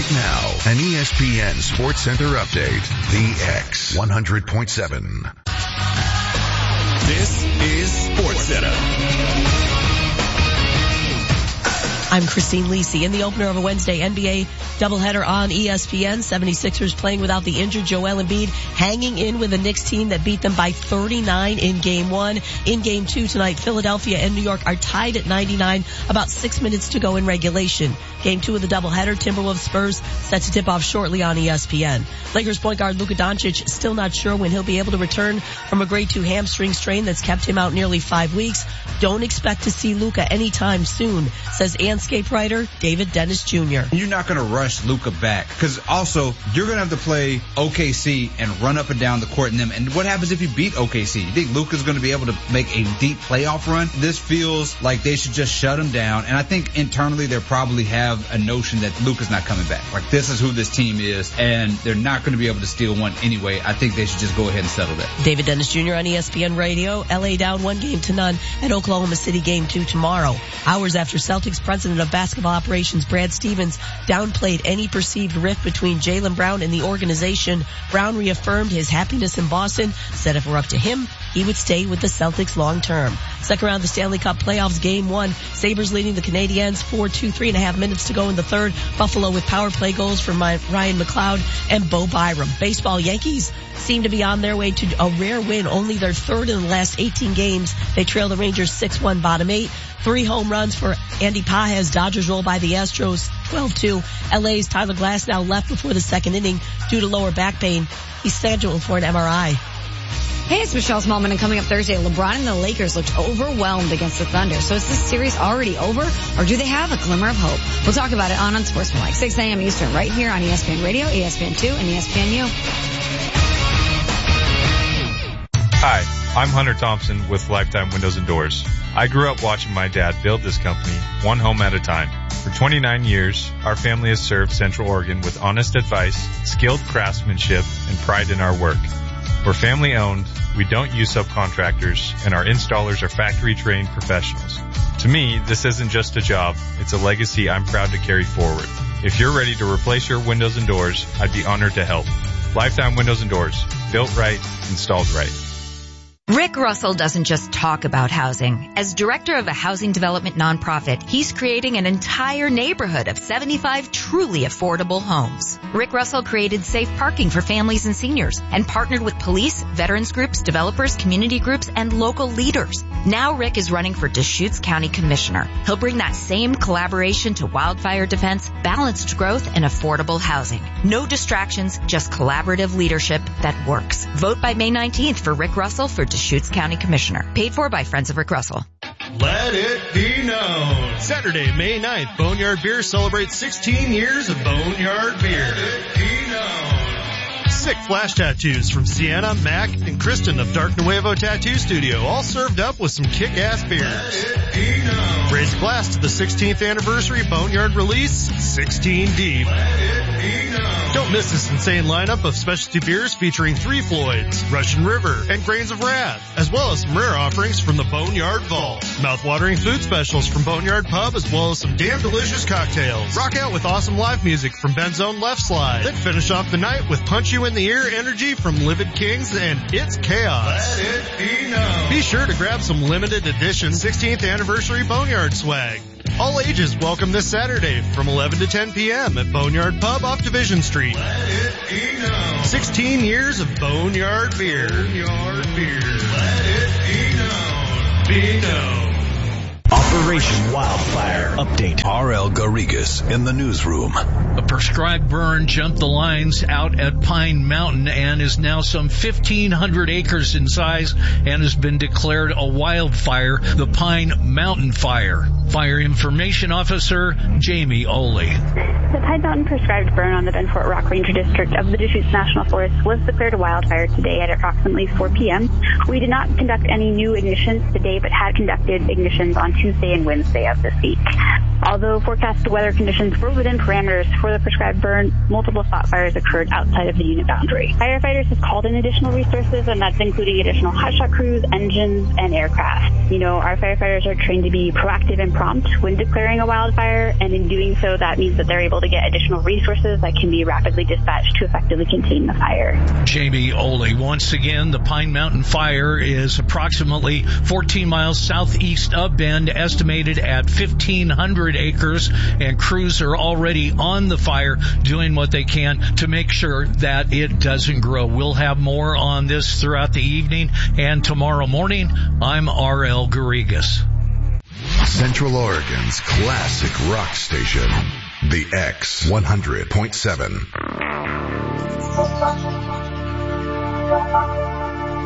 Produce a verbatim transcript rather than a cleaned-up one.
Right now, an E S P N Sports Center update. The X one hundred point seven. This is Sports Center. I'm Christine Lisi. In the opener of a Wednesday N B A doubleheader on E S P N, seventy-sixers playing without the injured Joel Embiid, hanging in with a Knicks team that beat them by thirty-nine in game one. In game two tonight, Philadelphia and New York are tied at ninety-nine, about six minutes to go in regulation. Game two of the doubleheader, Timberwolves Spurs, set to tip off shortly on E S P N. Lakers point guard Luka Doncic still not sure when he'll be able to return from a grade two hamstring strain that's kept him out nearly five weeks. Don't expect to see Luka anytime soon, says Anscape writer David Dennis Junior You're not going to rush Luka back, because also you're going to have to play O K C and run up and down the court in them. And what happens if you beat O K C? You think Luka's going to be able to make a deep playoff run? This feels like they should just shut him down. And I think internally they probably have a notion that Luka's not coming back. Like, this is who this team is, and they're not going to be able to steal one anyway. I think they should just go ahead and settle that. David Dennis Junior on E S P N Radio. L A down one game to none at Oklahoma City game two tomorrow. Hours after Celtics president of basketball operations Brad Stevens downplayed any perceived rift between Jaylen Brown and the organization, Brown reaffirmed his happiness in Boston, said if it were up to him, he would stay with the Celtics long term. Second round of the Stanley Cup playoffs, game one. Sabres leading the Canadiens four two, three and a half minutes to go in the third. Buffalo with power play goals from Ryan McLeod and Bo Byram. Baseball, Yankees seem to be on their way to a rare win, only their third in the last eighteen games. They trail the Rangers six one, bottom eight. Three home runs for Andy Pages. Dodgers roll by the Astros twelve two. L A's Tyler Glasnow left before the second inning due to lower back pain. He's scheduled for an M R I. Hey, it's Michelle Smallman, and coming up Thursday, LeBron and the Lakers looked overwhelmed against the Thunder. So is this series already over, or do they have a glimmer of hope? We'll talk about it on Unsportsmanlike, six a.m. Eastern, right here on E S P N Radio, E S P N two, and E S P N U. Hi, I'm Hunter Thompson with Lifetime Windows and Doors. I grew up watching my dad build this company one home at a time. For twenty-nine years, our family has served Central Oregon with honest advice, skilled craftsmanship, and pride in our work. We're family owned, we don't use subcontractors, and our installers are factory-trained professionals. To me, this isn't just a job, it's a legacy I'm proud to carry forward. If you're ready to replace your windows and doors, I'd be honored to help. Lifetime Windows and Doors. Built right, installed right. Rick Russell doesn't just talk about housing. As director of a housing development nonprofit, he's creating an entire neighborhood of seventy-five truly affordable homes. Rick Russell created safe parking for families and seniors and partnered with police, veterans groups, developers, community groups, and local leaders. Now Rick is running for Deschutes County Commissioner. He'll bring that same collaboration to wildfire defense, balanced growth, and affordable housing. No distractions, just collaborative leadership that works. Vote by May nineteenth for Rick Russell for Deschutes County Commissioner. Paid for by Friends of Rick Russell. Let it be known. Saturday, May ninth, Boneyard Beer celebrates sixteen years of Boneyard Beer. Let it be known. Sick flash tattoos from Sienna, Mac, and Kristen of Dark Nuevo Tattoo Studio, all served up with some kick-ass beers. Let it be known. Raise a glass to the sixteenth anniversary Boneyard release, sixteen deep. Let it be known. Don't miss this insane lineup of specialty beers featuring Three Floyds, Russian River, and Grains of Wrath, as well as some rare offerings from the Boneyard Vault. Mouth-watering food specials from Boneyard Pub, as well as some damn delicious cocktails. Rock out with awesome live music from Ben's Own Left Slide. Then finish off the night with Punch You in the Ear energy from Livid Kings and It's Chaos. Let it be known. Be sure to grab some limited edition sixteenth anniversary Boneyard swag. All ages welcome this Saturday from eleven to ten p.m. at Boneyard Pub off Division Street. Let it be known. sixteen years of Boneyard Beer. Boneyard Beer. Let it be known. Be known. Operation Wildfire Update. R L Garrigas in the newsroom. A prescribed burn jumped the lines out at Pine Mountain and is now some fifteen hundred acres in size and has been declared a wildfire, the Pine Mountain Fire. Fire Information Officer Jamie Oley. The Pine Mountain prescribed burn on the Benfort Rock Ranger District of the Deschutes National Forest was declared a wildfire today at approximately four p.m. We did not conduct any new ignitions today, but had conducted ignitions on Tuesday and Wednesday of this week. Although forecast weather conditions were within parameters for the prescribed burn, multiple spot fires occurred outside of the unit boundary. Firefighters have called in additional resources, and that's including additional hotshot crews, engines, and aircraft. You know, our firefighters are trained to be proactive and prompt when declaring a wildfire, and in doing so, that means that they're able to get additional resources that can be rapidly dispatched to effectively contain the fire. Jamie Oley, once again, the Pine Mountain Fire is approximately fourteen miles southeast of Bend, estimated at fifteen hundred acres, and crews are already on the fire doing what they can to make sure that it doesn't grow. We'll have more on this throughout the evening and tomorrow morning. I'm R L Garrigas. Central Oregon's classic rock station, the X one hundred point seven.